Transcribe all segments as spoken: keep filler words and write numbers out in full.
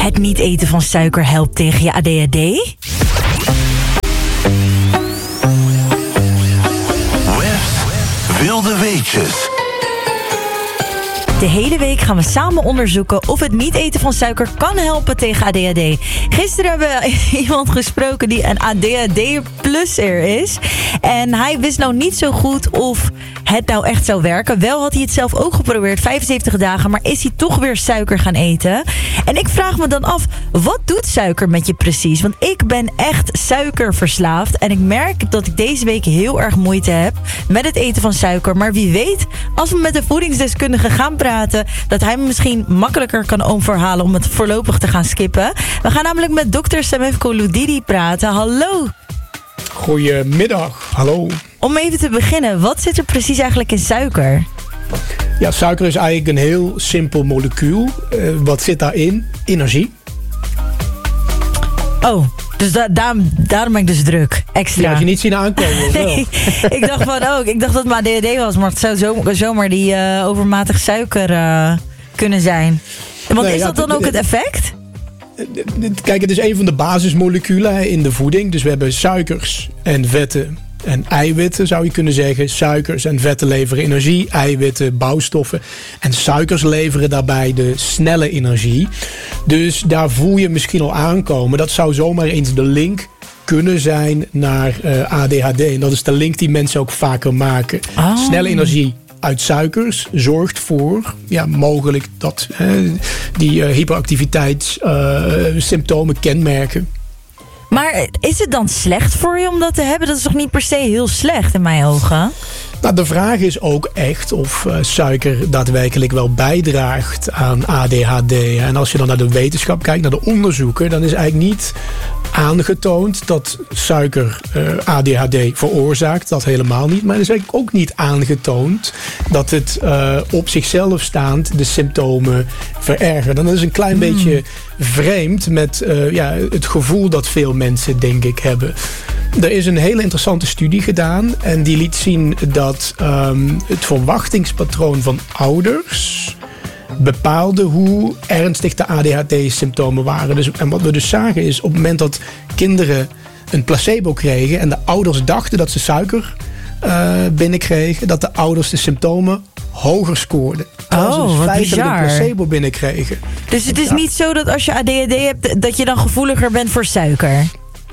Het niet eten van suiker helpt tegen je A D H D? West Wilde Weetjes. De hele week gaan we samen onderzoeken of het niet eten van suiker kan helpen tegen A D H D. Gisteren hebben we iemand gesproken die een A D H D-plusser is. En hij wist nou niet zo goed of het nou echt zou werken. Wel had hij het zelf ook geprobeerd, vijfenzeventig dagen, maar is hij toch weer suiker gaan eten. En ik vraag me dan af, wat doet suiker met je precies? Want ik ben echt suikerverslaafd. En ik merk dat ik deze week heel erg moeite heb met het eten van suiker. Maar wie weet, als we met de voedingsdeskundige gaan praten, dat hij me misschien makkelijker kan overhalen om het voorlopig te gaan skippen. We gaan namelijk met dokter Semefko Loudidi praten. Hallo. Goedemiddag, hallo. Om even te beginnen, wat zit er precies eigenlijk in suiker? Ja, suiker is eigenlijk een heel simpel molecuul. Uh, wat zit daarin? Energie. Oh, dus da- daar, daarom ben ik dus druk. Extra. Ja, had je niet zien aankomen, of wel? Nee, ik dacht van ook. Ik dacht dat het maar A D H D was, maar het zou zo, zomaar die uh, overmatig suiker uh, kunnen zijn. Want Nee, is ja, dat dan d- ook d- het effect? Kijk, het is een van de basismoleculen in de voeding. Dus we hebben suikers en vetten en eiwitten, zou je kunnen zeggen. Suikers en vetten leveren energie, eiwitten, bouwstoffen. En suikers leveren daarbij de snelle energie. Dus daar voel je misschien al aankomen. Dat zou zomaar eens de link kunnen zijn naar uh, A D H D. En dat is de link die mensen ook vaker maken. Oh. Snelle energie uit suikers zorgt voor ja, mogelijk dat hè, die uh, hyperactiviteitssymptomen uh, kenmerken. Maar is het dan slecht voor je om dat te hebben? Dat is toch niet per se heel slecht in mijn ogen? Nou, de vraag is ook echt of uh, suiker daadwerkelijk wel bijdraagt aan A D H D. En als je dan naar de wetenschap kijkt, naar de onderzoeken, dan is eigenlijk niet aangetoond dat suiker uh, A D H D veroorzaakt. Dat helemaal niet. Maar het is eigenlijk ook niet aangetoond dat het uh, op zichzelf staand de symptomen verergert. En dat is een klein mm. beetje vreemd met uh, ja, het gevoel dat veel mensen, denk ik, hebben. Er is een hele interessante studie gedaan en die liet zien dat um, het verwachtingspatroon van ouders bepaalde hoe ernstig de A D H D-symptomen waren. Dus, en wat we dus zagen is, op het moment dat kinderen een placebo kregen en de ouders dachten dat ze suiker uh, binnenkregen, dat de ouders de symptomen hoger scoorden. Oh, ze dus wat feitelijk bizar. een placebo binnenkregen. Dus het is Ja. niet zo dat als je A D H D hebt, dat je dan gevoeliger bent voor suiker?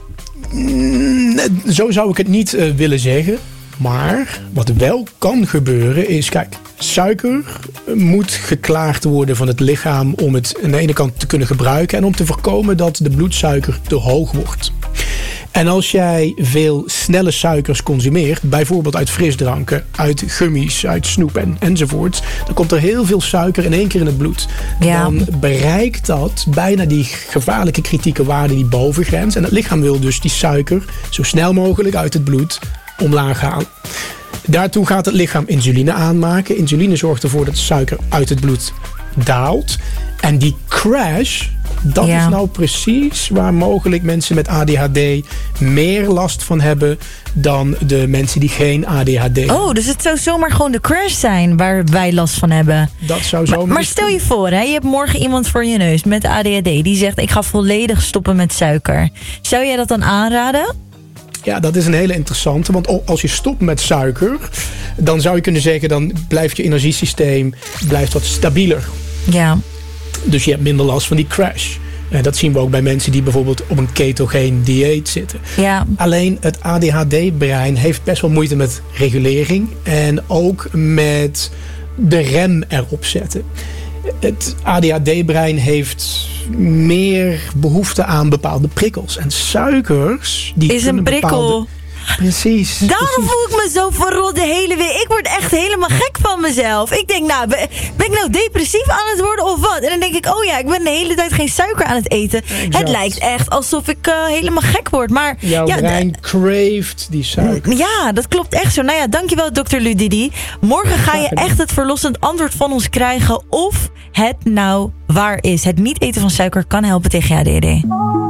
Mm, Zo zou ik het niet uh, willen zeggen. Maar wat wel kan gebeuren is, kijk, suiker moet geklaard worden van het lichaam om het aan de ene kant te kunnen gebruiken en om te voorkomen dat de bloedsuiker te hoog wordt. En als jij veel snelle suikers consumeert, bijvoorbeeld uit frisdranken, uit gummies, uit snoep en, enzovoort, dan komt er heel veel suiker in één keer in het bloed. Ja. Dan bereikt dat bijna die gevaarlijke kritieke waarde, die bovengrens. En het lichaam wil dus die suiker zo snel mogelijk uit het bloed omlaag halen. Daartoe gaat het lichaam insuline aanmaken. Insuline zorgt ervoor dat de suiker uit het bloed daalt. En die crash, dat Ja. is nou precies waar mogelijk mensen met A D H D meer last van hebben dan de mensen die geen A D H D hebben. Oh, dus het zou zomaar gewoon de crash zijn waar wij last van hebben. Dat zou zo Maar, maar stel je voor, hè, je hebt morgen iemand voor je neus met A D H D die zegt, ik ga volledig stoppen met suiker. Zou jij dat dan aanraden? Ja, dat is een hele interessante. Want als je stopt met suiker, dan zou je kunnen zeggen, dan blijft je energiesysteem blijft wat stabieler. Ja. Dus je hebt minder last van die crash. En dat zien we ook bij mensen die bijvoorbeeld op een ketogeen dieet zitten. Ja. Alleen het A D H D-brein heeft best wel moeite met regulering. En ook met de rem erop zetten. Het A D H D-brein heeft meer behoefte aan bepaalde prikkels. En suikers, die Is kunnen een prikkel. bepaalde... Precies. Daarom precies. voel ik me zo verrot de hele week. Ik word echt helemaal gek van mezelf. Ik denk, nou, ben ben ik nou depressief aan het worden of wat? En dan denk ik, oh ja, ik ben de hele tijd geen suiker aan het eten. Exact. Het lijkt echt alsof ik uh, helemaal gek word. Maar Jouw ja, brein d- craeft die suiker. ja, dat klopt echt zo. Nou ja, dankjewel dokter Loudidi. Morgen ga je echt het verlossend antwoord van ons krijgen of het nou waar is. Het niet eten van suiker kan helpen tegen je A D H D.